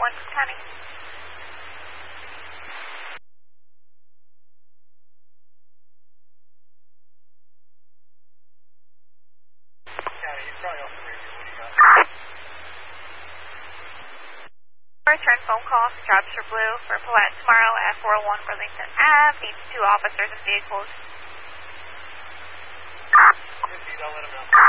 401 County. County, he's probably off the radio. What do you got? Return phone call to Jobs for Blue for Paulette tomorrow at 401 Burlington Ave. Needs 2 officers and vehicles. I'll let him know.